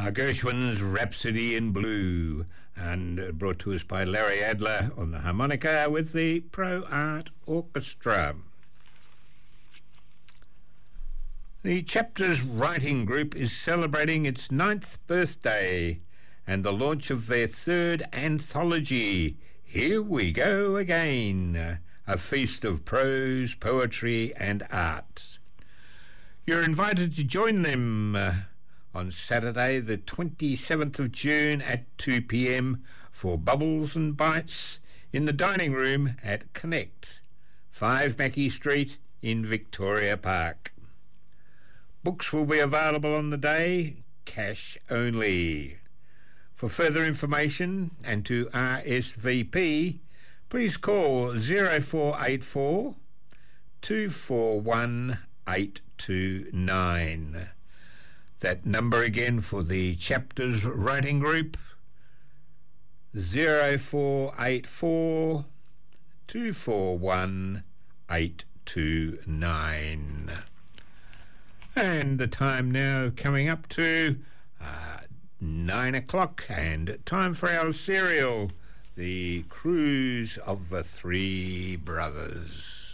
Gershwin's Rhapsody in Blue, and brought to us by Larry Adler on the harmonica with the Pro Art Orchestra. The Chapters Writing Group is celebrating its 9th birthday and the launch of their 3rd anthology, Here We Go Again, a feast of prose, poetry and art. You're invited to join them on Saturday the 27th of June at 2 p.m. for Bubbles and Bites in the dining room at Connect, 5 Mackey Street in Victoria Park. Books will be available on the day, cash only. For further information and to RSVP, please call 0484 241 829. That number again for the Chapters Writing Group, 0484 241 829. And the time now coming up to 9 o'clock, and time for our serial, The Cruise of the Three Brothers.